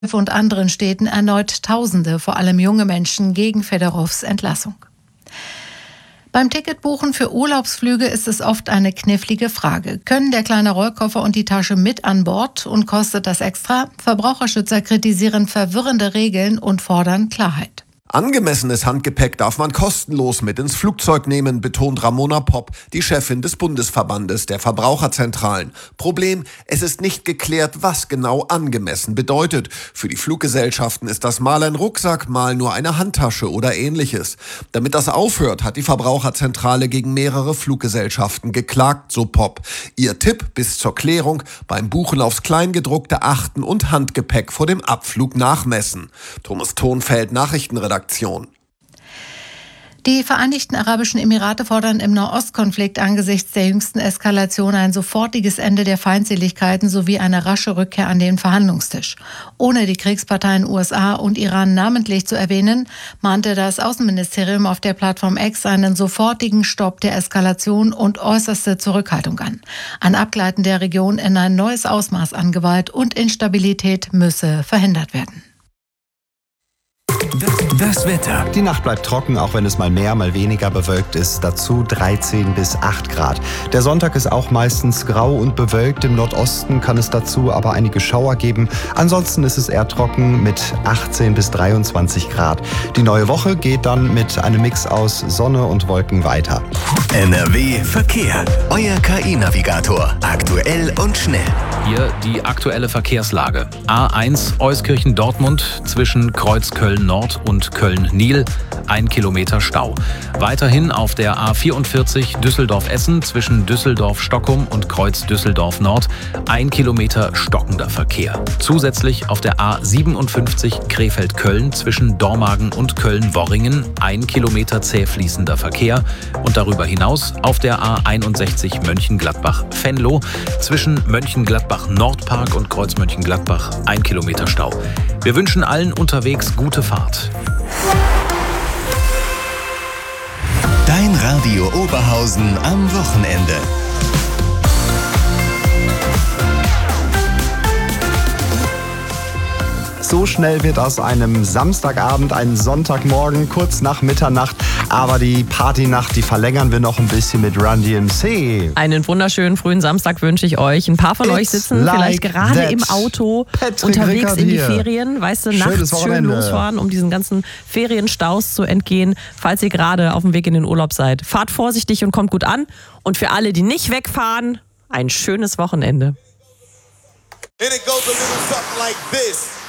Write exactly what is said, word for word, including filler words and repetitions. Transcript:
und anderen Städten erneut Tausende, vor allem junge Menschen, gegen Fedorows Entlassung. Beim Ticketbuchen für Urlaubsflüge ist es oft eine knifflige Frage. Können der kleine Rollkoffer und die Tasche mit an Bord und kostet das extra? Verbraucherschützer kritisieren verwirrende Regeln und fordern Klarheit. Angemessenes Handgepäck darf man kostenlos mit ins Flugzeug nehmen, betont Ramona Popp, die Chefin des Bundesverbandes der Verbraucherzentralen. Problem, es ist nicht geklärt, was genau angemessen bedeutet. Für die Fluggesellschaften ist das mal ein Rucksack, mal nur eine Handtasche oder ähnliches. Damit das aufhört, hat die Verbraucherzentrale gegen mehrere Fluggesellschaften geklagt, so Popp. Ihr Tipp bis zur Klärung: beim Buchen aufs Kleingedruckte achten und Handgepäck vor dem Abflug nachmessen. Thomas Thonfeld, Nachrichtenredakteur. Die Vereinigten Arabischen Emirate fordern im Nahostkonflikt angesichts der jüngsten Eskalation ein sofortiges Ende der Feindseligkeiten sowie eine rasche Rückkehr an den Verhandlungstisch. Ohne die Kriegsparteien U S A und Iran namentlich zu erwähnen, mahnte das Außenministerium auf der Plattform X einen sofortigen Stopp der Eskalation und äußerste Zurückhaltung an. Ein Abgleiten der Region in ein neues Ausmaß an Gewalt und Instabilität müsse verhindert werden. Das Wetter. Die Nacht bleibt trocken, auch wenn es mal mehr, mal weniger bewölkt ist. Dazu dreizehn bis acht Grad. Der Sonntag ist auch meistens grau und bewölkt. Im Nordosten kann es dazu aber einige Schauer geben. Ansonsten ist es eher trocken mit achtzehn bis dreiundzwanzig Grad. Die neue Woche geht dann mit einem Mix aus Sonne und Wolken weiter. N R W Verkehr. Euer K I-Navigator. Aktuell und schnell. Hier die aktuelle Verkehrslage. A eins Euskirchen-Dortmund zwischen Kreuzköln Nord und Köln-Nil. Ein Kilometer Stau. Weiterhin auf der A vierundvierzig Düsseldorf-Essen zwischen Düsseldorf-Stockholm und Kreuz Düsseldorf-Nord. Ein Kilometer stockender Verkehr. Zusätzlich auf der A siebenundfünfzig Krefeld-Köln zwischen Dormagen und Köln-Worringen. Ein Kilometer zäh fließender Verkehr. Und darüber hinaus auf der A einundsechzig Mönchengladbach-Venlo zwischen Mönchengladbach-Nordpark und Kreuz Mönchengladbach. Ein Kilometer Stau. Wir wünschen allen unterwegs gute Fahrt. Dein Radio Oberhausen am Wochenende. So schnell wird aus einem Samstagabend ein Sonntagmorgen, kurz nach Mitternacht. Aber die Partynacht, die verlängern wir noch ein bisschen mit Run D M C. Einen wunderschönen frühen Samstag wünsche ich euch. Ein paar von It's euch sitzen like vielleicht gerade that. im Auto Patrick unterwegs Rickard in die hier. Ferien. Weißt du, Schönes nachts schön Wochenende. losfahren, um diesen ganzen Ferienstaus zu entgehen. Falls ihr gerade auf dem Weg in den Urlaub seid, fahrt vorsichtig und kommt gut an. Und für alle, die nicht wegfahren, ein schönes Wochenende. And it goes a little something like this.